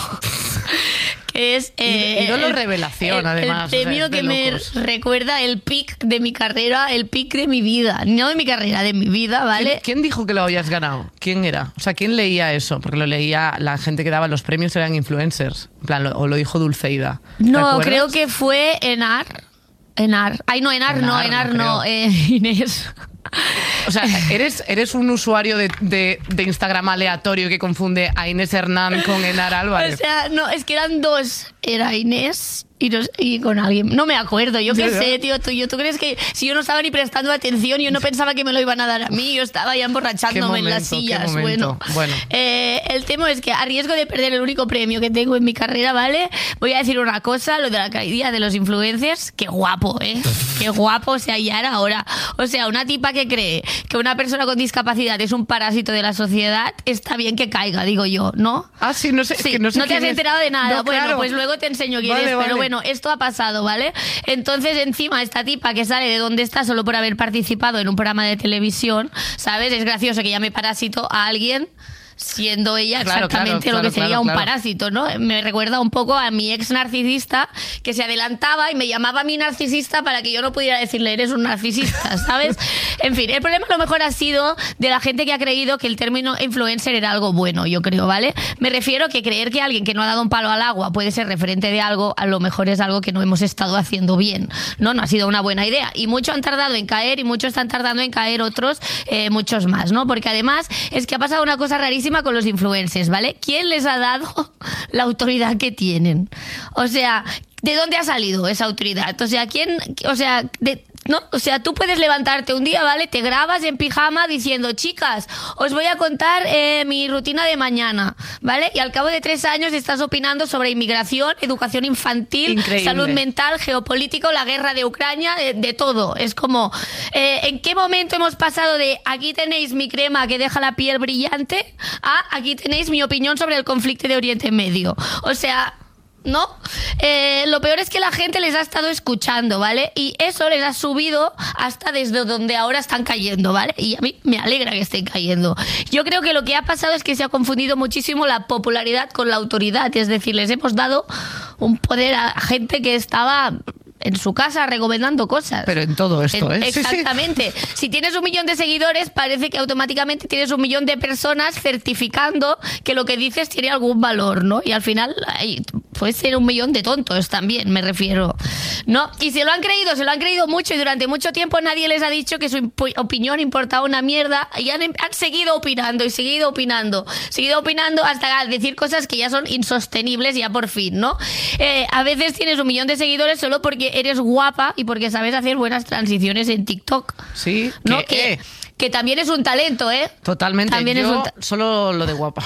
Que es eh, Ídolo el- revelación, el- además, el o sea, premio es de que me locos. recuerda el pic de mi carrera, el pic de mi vida, no de mi carrera, de mi vida, ¿vale? ¿Quién, quién dijo que lo habías ganado? ¿Quién era? O sea, ¿quién leía eso? Porque lo leía, la gente que daba los premios eran influencers. En plan, lo- o lo dijo Dulceida. ¿Te No, acuerdas? creo que fue Enar. Enar. Ay, no, Enar, no, Enar, Enar no no, creo. eh, Inés. O sea, ¿eres, eres un usuario de, de, de Instagram aleatorio que confunde a Inés Hernán con Enar Álvarez. O sea, no, es que eran dos. Era Inés y, nos- y con alguien. No me acuerdo, yo qué Ya, ya. sé, tío. Tú, yo, ¿Tú crees que si yo no estaba ni prestando atención, yo no pensaba que me lo iban a dar a mí? Yo estaba ya emborrachándome en las momento, qué sillas. momento. Bueno, Bueno. Eh, el tema es que, a riesgo de perder el único premio que tengo en mi carrera, ¿vale? Voy a decir una cosa, lo de la caída de los influencers. Qué guapo, ¿eh? Qué guapo, o sea, ya era hora. O sea, una tipa que cree que una persona con discapacidad es un parásito de la sociedad, está bien que caiga, digo yo, ¿no? Ah, sí, no sé. Sí, que no sé te quién has es. enterado de nada. No, bueno, claro. pues luego te enseño quién Vale, es. vale. Pero bueno, esto ha pasado, ¿vale? Entonces, encima, esta tipa que sale de donde está solo por haber participado en un programa de televisión, ¿sabes? Es gracioso que llame parásito a alguien siendo ella Claro, exactamente claro, lo que claro, sería claro, un claro. parásito, ¿no? Me recuerda un poco a mi ex narcisista que se adelantaba y me llamaba mi narcisista para que yo no pudiera decirle eres un narcisista, ¿sabes? En fin, el problema a lo mejor ha sido de la gente que ha creído que el término influencer era algo bueno, yo creo, ¿vale? Me refiero a que creer que alguien que no ha dado un palo al agua puede ser referente de algo, a lo mejor es algo que no hemos estado haciendo bien, ¿no? No ha sido una buena idea. Y muchos han tardado en caer y muchos están tardando en caer otros, eh, muchos más, ¿no? Porque además es que ha pasado una cosa rarísima con los influencers, ¿vale? ¿Quién les ha dado la autoridad que tienen? O sea, ¿de dónde ha salido esa autoridad? O sea, ¿quién, o sea, de, ¿no? O sea, tú puedes levantarte un día, ¿vale? Te grabas en pijama diciendo, chicas, os voy a contar eh, mi rutina de mañana, ¿vale? Y al cabo de tres años estás opinando sobre inmigración, educación infantil, Increíble. salud mental, geopolítico, la guerra de Ucrania, de, de todo. Es como, eh, ¿en qué momento hemos pasado de aquí tenéis mi crema que deja la piel brillante a aquí tenéis mi opinión sobre el conflicto de Oriente Medio? O sea... ¿no? Eh, lo peor es que la gente les ha estado escuchando, ¿vale? Y eso les ha subido hasta desde donde ahora están cayendo, ¿vale? Y a mí me alegra que estén cayendo. Yo creo que lo que ha pasado es que se ha confundido muchísimo la popularidad con la autoridad. Es decir, les hemos dado un poder a gente que estaba... en su casa recomendando cosas. Pero en todo esto, en, ¿eh? Exactamente. Sí, sí. Si tienes un millón de seguidores, parece que automáticamente tienes un millón de personas certificando que lo que dices tiene algún valor, ¿no? Y al final ay, puede ser un millón de tontos también, me refiero, ¿no? Y se lo han creído, se lo han creído mucho y durante mucho tiempo nadie les ha dicho que su opinión importaba una mierda y han, han seguido opinando y seguido opinando, seguido opinando hasta decir cosas que ya son insostenibles ya por fin, ¿no? Eh, a veces tienes un millón de seguidores solo porque eres guapa y porque sabes hacer buenas transiciones en TikTok. Sí, ¿no? que, Que, eh. que también es un talento, ¿eh? Totalmente. También Yo es un ta- solo lo de guapa.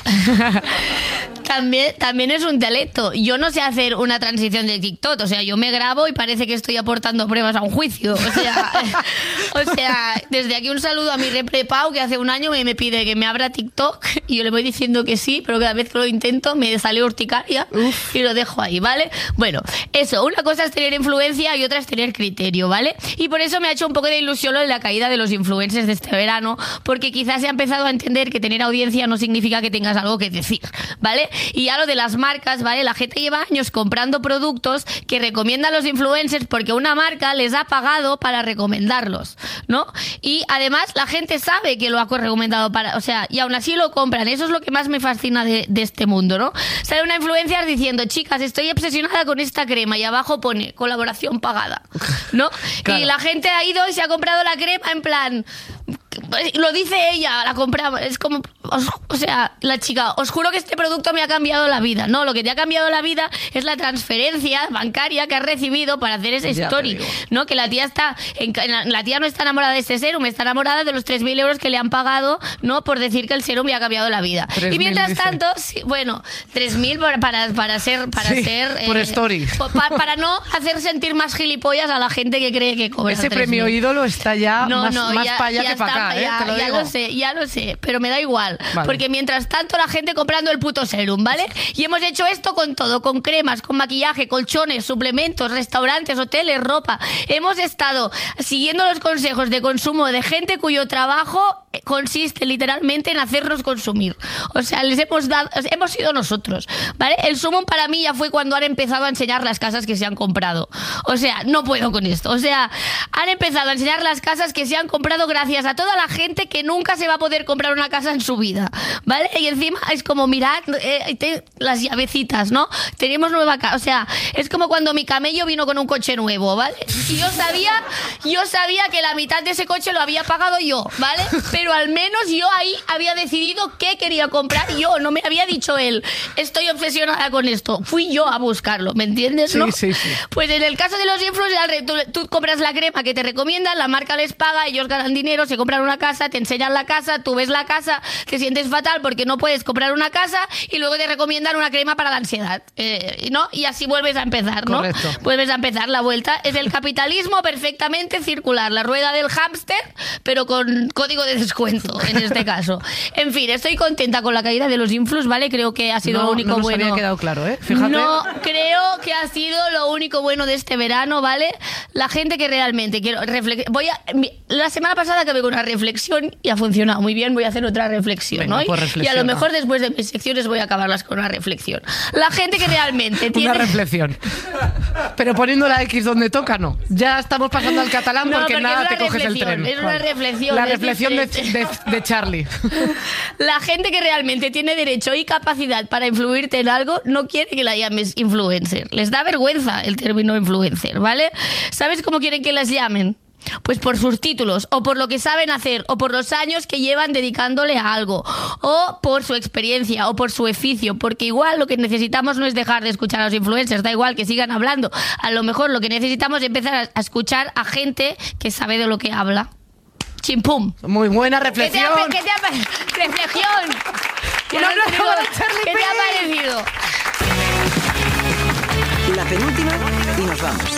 También, también es un talento. Yo no sé hacer una transición de TikTok. O sea, yo me grabo y parece que estoy aportando pruebas a un juicio. O sea, o sea desde aquí un saludo a mi reprepau que hace un año me, me pide que me abra TikTok y yo le voy diciendo que sí, pero cada vez que lo intento me sale urticaria Uf. y lo dejo ahí, ¿vale? Bueno, eso. Una cosa es tener influencia y otra es tener criterio, ¿vale? Y por eso me ha hecho un poco de ilusión lo de la caída de los influencers de este verano, porque quizás se ha empezado a entender que tener audiencia no significa que tengas algo que decir, ¿vale? Y ya lo de las marcas, ¿vale? La gente lleva años comprando productos que recomiendan los influencers porque una marca les ha pagado para recomendarlos, ¿no? Y además la gente sabe que lo ha recomendado para... O sea, y aún así lo compran. Eso es lo que más me fascina de, de este mundo, ¿no? Sale una influencer diciendo, chicas, estoy obsesionada con esta crema y abajo pone colaboración pagada, ¿no? Claro. Y la gente ha ido y se ha comprado la crema en plan... Lo dice ella, la compramos. Es como, os, o sea, la chica, os juro que este producto me ha cambiado la vida. No, lo que te ha cambiado la vida es la transferencia bancaria que has recibido para hacer ese ya story. ¿No? Que la tía está, en, la tía no está enamorada de este serum, está enamorada de los tres mil euros que le han pagado, ¿no? Por decir que el serum le ha cambiado la vida. Y mientras dice. tanto, sí, bueno, tres mil para, para, para ser, para sí, ser, por eh, story. Para, para no hacer sentir más gilipollas a la gente que cree que cobra. Ese premio ídolo está ya no, más, no, más ya, para allá ya que para acá. Ya, ¿eh? Te lo ya digo. lo sé, ya lo sé, pero me da igual. Vale. Porque mientras tanto la gente comprando el puto serum, ¿vale? Y hemos hecho esto con todo, con cremas, con maquillaje, colchones, suplementos, restaurantes, hoteles, ropa. Hemos estado siguiendo los consejos de consumo de gente cuyo trabajo consiste literalmente en hacernos consumir. O sea, les hemos dado, hemos sido nosotros, ¿vale? El sumum para mí ya fue cuando han empezado a enseñar las casas que se han comprado. O sea, no puedo con esto. O sea, han empezado a enseñar las casas que se han comprado gracias a toda la gente que nunca se va a poder comprar una casa en su vida, ¿vale? Y encima es como, mirad, eh, te, las llavecitas, ¿no? Tenemos nueva casa. O sea, es como cuando mi camello vino con un coche nuevo, ¿vale? Y yo sabía, yo sabía que la mitad de ese coche lo había pagado yo, ¿vale? Pero al menos yo ahí había decidido qué quería comprar yo, no me había dicho él, estoy obsesionada con esto. Fui yo a buscarlo, ¿me entiendes? ¿No? Sí, sí, sí. Pues en el caso de los influencers, tú, tú compras la crema que te recomiendan, la marca les paga, ellos ganan dinero, se compran una casa, te enseñan la casa, tú ves la casa, te sientes fatal porque no puedes comprar una casa y luego te recomiendan una crema para la ansiedad, eh, ¿no? Y así vuelves a empezar, ¿no? Correcto. Vuelves a empezar la vuelta. Es el capitalismo perfectamente circular, la rueda del hámster, pero con código de descuento, en este caso. En fin, estoy contenta con la caída de los influx, ¿vale? Creo que ha sido no, lo único no nos bueno. había quedado claro, ¿eh? Fíjate. No, creo que ha sido lo único bueno de este verano, ¿vale? La gente que realmente quiero reflex- voy a mi- la semana pasada acabé con una reflexión y ha funcionado muy bien, voy a hacer otra reflexión, Venga, ¿no? pues Y a reflexiona. lo mejor después de mis secciones voy a acabarlas con una reflexión. La gente que realmente tiene Una reflexión. Pero poniendo la X donde toca, no. Ya estamos pasando al catalán No, porque, porque nada es te una coges el reflexión, tren. es una reflexión, La es reflexión de, diferente. de, de Charlie. La gente que realmente tiene derecho y capacidad para influirte en algo no quiere que la llames influencer. Les da vergüenza el término influencer, ¿vale? ¿Sabes cómo quieren que las llamen? Pues por sus títulos, o por lo que saben hacer, o por los años que llevan dedicándole a algo, o por su experiencia, o por su oficio, porque igual lo que necesitamos no es dejar de escuchar a los influencers, da igual que sigan hablando, a lo mejor lo que necesitamos es empezar a escuchar a gente que sabe de lo que habla. Chimpum. Muy buena reflexión. ¿Qué te ha, qué te ha, reflexión. ¿Qué, Un aplauso para Charlie ¿Qué te ha parecido? La penúltima y nos vamos.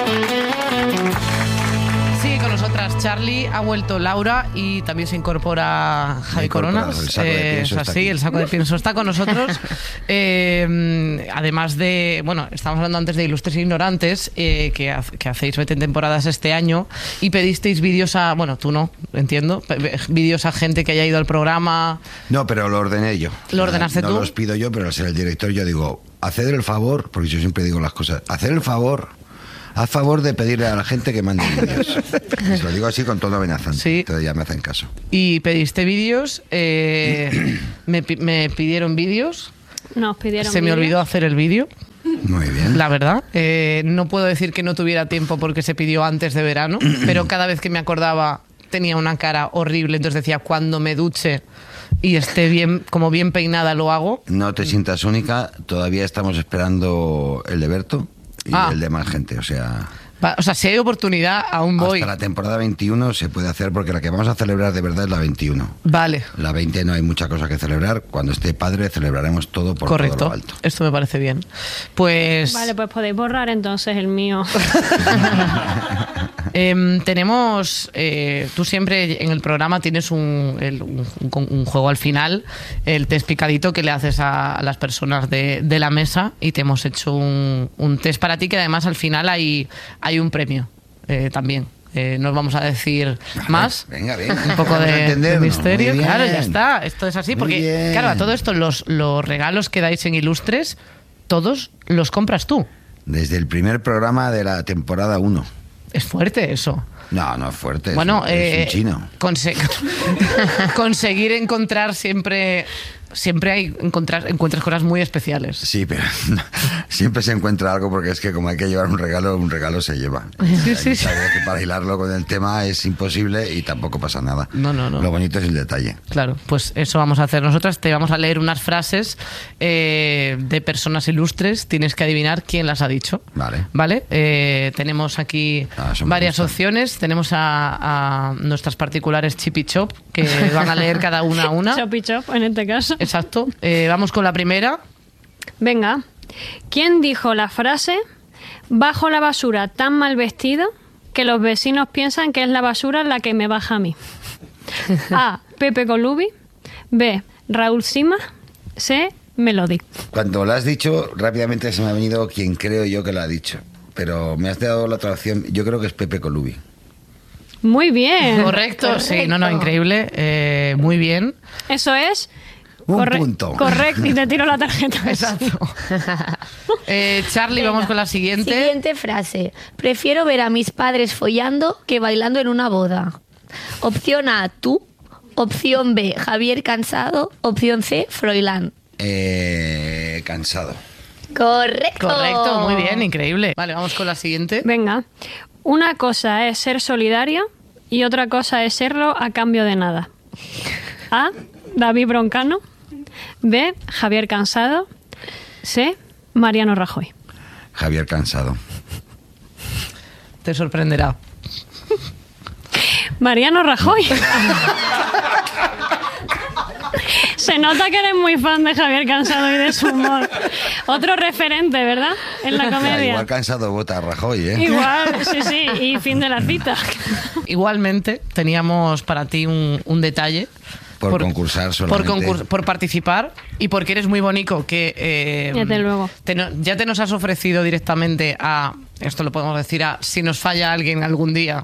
Sigue con nosotras Charlie, ha vuelto Laura y también se incorpora Javi Coronas. El saco de pienso eh, está sí, aquí. el saco de pienso está con nosotros. eh, además de, bueno, estábamos hablando antes de Ilustres e Ignorantes, eh, que, ha, que hacéis veinte temporadas este año y pedisteis vídeos a, bueno, tú no, entiendo, vídeos a gente que haya ido al programa. No, pero lo ordené yo. ¿Lo ordenaste no, tú? No los pido yo, pero al ser el director yo digo, haced el favor, porque yo siempre digo las cosas, haced el favor, haz favor de pedirle a la gente que mande vídeos. Se lo digo así con todo amenazante. Sí. Entonces ya me hacen caso. Y pediste vídeos, eh, me, pi- me pidieron vídeos, Nos pidieron se me vídeos. olvidó hacer el vídeo. Muy bien. La verdad, eh, no puedo decir que no tuviera tiempo porque se pidió antes de verano, pero cada vez que me acordaba tenía una cara horrible, entonces decía, cuando me duche y esté bien, como bien peinada, lo hago. No te sientas única, todavía estamos esperando el de Berto y Ah. el de más gente, o sea... Va, o sea, si hay oportunidad, aún voy. Hasta la temporada veintiuno se puede hacer porque la que vamos a celebrar de verdad es la veintiuno. Vale, La veinte no hay mucha cosa que celebrar. Cuando esté padre celebraremos todo por correcto. todo lo alto. Esto me parece bien. Pues Vale, pues podéis borrar entonces el mío. em, tenemos, eh, tú siempre en el programa tienes un, el- un- un- un juego al final, el test picadito que le haces a, a las personas de, de la mesa y te hemos hecho un, un test para ti que además al final hay, hay un premio eh, también. Eh, no os vamos a decir más. Venga, venga. Un poco Vamos a de, de entendernos. misterio. Muy bien. Claro, ya está. Esto es así. Muy Porque, bien. claro, a todo esto, los, los regalos que dais en Ilustres, todos los compras tú. Desde el primer programa de la temporada uno. Es fuerte eso. No, no es fuerte. Bueno, es un, es un eh, chino. conse- conseguir encontrar siempre, siempre hay encontrar, encuentras cosas muy especiales. Sí, pero no, siempre se encuentra algo porque es que como hay que llevar un regalo, un regalo se lleva. Sí, Hay sí, que sí. saber que para hilarlo con el tema es imposible y tampoco pasa nada. No, no, no. Lo bonito es el detalle. Claro, pues eso vamos a hacer nosotras. Te vamos a leer unas frases eh, de personas ilustres. Tienes que adivinar quién las ha dicho. Vale. Vale. Eh, tenemos aquí Ah, eso me varias gusta. opciones. Tenemos a, a nuestras particulares Chip y Chop que van a leer cada una a una. Chop y chop, en este caso. Exacto. Eh, vamos con la primera. Venga. ¿Quién dijo la frase bajo la basura tan mal vestido que los vecinos piensan que es la basura la que me baja a mí? A. Pepe Colubi. B. Raúl Sima. C. Melody. Cuando lo has dicho, rápidamente se me ha venido quien creo yo que lo ha dicho. Pero me has dado la otra opción. Yo creo que es Pepe Colubi. Muy bien. Correcto, sí, no, no, increíble. Eh, muy bien. Eso es. Un punto. Correcto, y te tiro la tarjeta. Exacto. Eh, Charlie, vamos con la siguiente. Siguiente frase. Prefiero ver a mis padres follando que bailando en una boda. Opción A, tú. Opción B, Javier Cansado. Opción C, Froilán. Eh, cansado. Correcto. Correcto, muy bien, increíble. Vale, vamos con la siguiente. Venga. Una cosa es ser solidario y otra cosa es serlo a cambio de nada. A. David Broncano. B. Javier Cansado. C. Mariano Rajoy. Javier Cansado. Te sorprenderá. Mariano Rajoy. Se nota que eres muy fan de Javier Cansado y de su humor. Otro referente, ¿verdad? En la comedia. Igual Cansado vota a Rajoy, ¿eh? Igual, sí, sí. Y fin de la cita. Igualmente, teníamos para ti un, un detalle. Por concursar por, solamente. concurs- por participar y porque eres muy bonito que eh, Desde luego. te no- ya te nos has ofrecido directamente a, esto lo podemos decir, a si nos falla alguien algún día,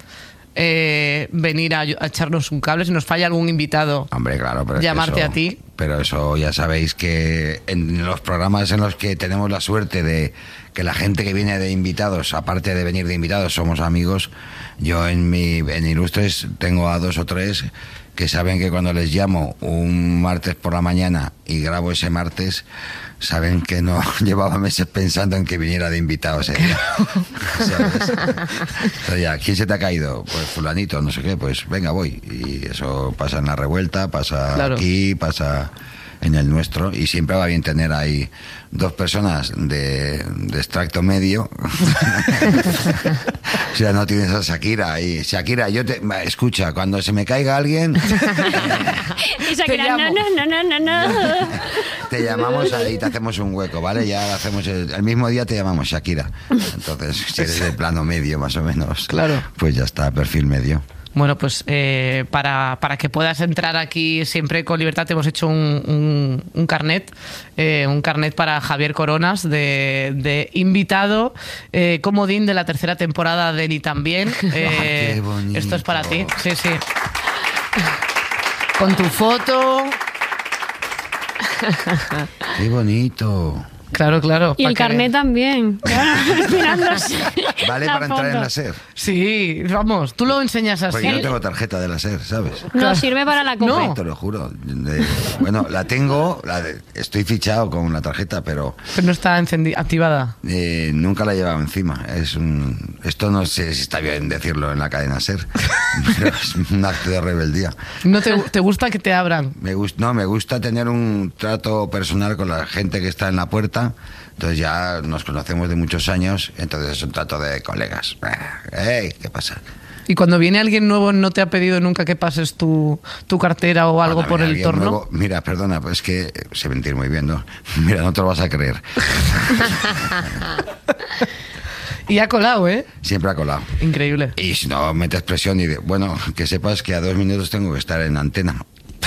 eh, venir a, a echarnos un cable, si nos falla algún invitado, Hombre, claro, pero es que llamarte eso- a ti. pero eso ya sabéis que en los programas en los que tenemos la suerte de que la gente que viene de invitados, aparte de venir de invitados, somos amigos, yo en mi en Ilustres tengo a dos o tres que saben que cuando les llamo un martes por la mañana y grabo ese martes, saben que no llevaba meses pensando en que viniera de invitado ese día. ¿Sabes? O sea, ya, ¿quién se te ha caído? Pues fulanito, no sé qué, pues venga, voy. Y eso pasa en La Revuelta, pasa claro. aquí, pasa en el nuestro, y siempre va bien tener ahí dos personas de, de extracto medio. O sea, no tienes a Shakira ahí. Shakira, yo te... Escucha, cuando se me caiga alguien... Y Shakira, no, no, no, no, no. Te llamamos ahí, te hacemos un hueco, ¿vale? Ya hacemos el, el mismo día te llamamos Shakira. Entonces, si eres de plano medio, más o menos, claro, pues ya está, perfil medio. Bueno, pues eh, para, para que puedas entrar aquí siempre con libertad, te hemos hecho un, un, un carnet, eh, un carnet para Javier Coronas de, de invitado, eh, comodín de la tercera temporada de Ni También. Eh, Qué bonito. Esto es para ti, sí, sí. Con tu foto. Qué bonito. Claro, claro. Y el carnet también. ¿Vale para entrar en la SER? Sí, vamos, tú lo enseñas así. Porque yo no tengo tarjeta de la SER, ¿sabes? No, claro. Sirve para la copa. No. Te lo juro. De, bueno, la tengo, la de, estoy fichado con la tarjeta, pero... Pero no está encendida, activada. Eh, nunca la he llevado encima. Es un, esto no sé si está bien decirlo en la cadena SER, pero es un acto de rebeldía. ¿No te, te gusta que te abran? Me gusta, no, me gusta tener un trato personal con la gente que está en la puerta. Entonces ya nos conocemos de muchos años, entonces es un trato de colegas. ¡Ey! ¿Qué pasa? ¿Y cuando viene alguien nuevo no te ha pedido nunca que pases tu, tu cartera o algo por el torno? Nuevo, mira, perdona, pues es que sé mentir muy bien, ¿no? Mira, no te lo vas a creer. Y ha colado, ¿eh? Siempre ha colado. Increíble. Y si no metes presión y de, bueno, que sepas que a dos minutos tengo que estar en antena.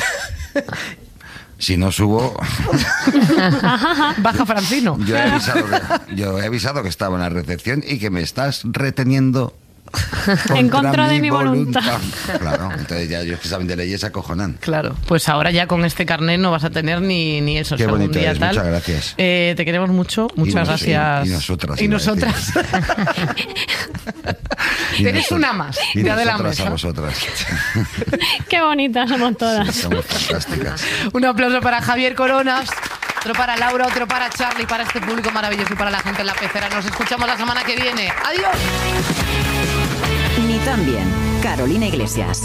Si no subo... Baja Francino. Yo he, avisado que, yo he avisado que estaba en la recepción y que me estás reteniendo en contra mi de mi voluntad. voluntad. Claro, entonces ya ellos que saben de leyes acojonan. Claro, pues ahora ya con este carnet no vas a tener ni, ni eso. Qué algún bonito día es, tal. muchas gracias. Eh, te queremos mucho, muchas y nos, gracias. Y, y nosotras. Y nosotras. y Eres nosotras, una más. Y ya de la nosotras mesa. a vosotras. Qué bonitas somos todas. Sí, somos fantásticas. Un aplauso para Javier Coronas. Otro para Laura, otro para Charlie, para este público maravilloso y para la gente en la pecera. Nos escuchamos la semana que viene. ¡Adiós! Ni También, Carolina Iglesias.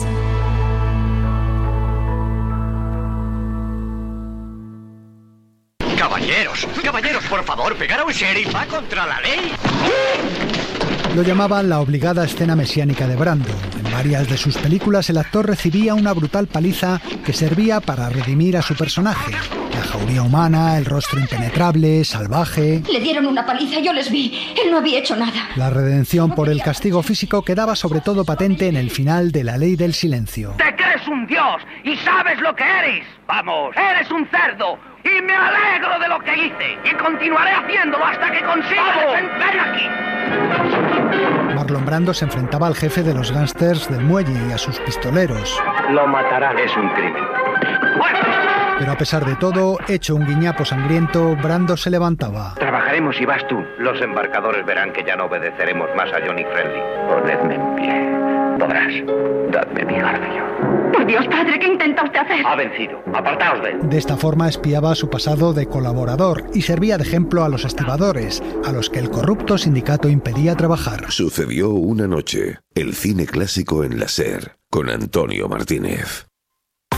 Caballeros, caballeros, por favor, pegar a un sheriff va contra la ley. Lo llamaban la obligada escena mesiánica de Brando. En varias de sus películas el actor recibía una brutal paliza que servía para redimir a su personaje. La jauría humana, el rostro impenetrable, salvaje... Le dieron una paliza, yo les vi. Él no había hecho nada. La redención por el castigo físico quedaba sobre todo patente en el final de La Ley del Silencio. ¡Te crees un dios y sabes lo que eres! ¡Vamos! ¡Eres un cerdo! ¡Y me alegro de lo que hice! ¡Y continuaré haciéndolo hasta que consiga defender aquí! Marlon Brando se enfrentaba al jefe de los gángsters del muelle y a sus pistoleros. Lo matarán, es un crimen. Pero a pesar de todo, hecho un guiñapo sangriento, Brando se levantaba. Trabajaremos y vas tú. Los embarcadores verán que ya no obedeceremos más a Johnny Friendly. Ponedme en pie. Podrás. Dadme mi garfio. Por Dios, padre, ¿qué intenta usted hacer? Ha vencido. Apartaos de él. De esta forma espiaba su pasado de colaborador y servía de ejemplo a los estibadores, a los que el corrupto sindicato impedía trabajar. Sucedió una noche. El cine clásico en la SER, con Antonio Martínez.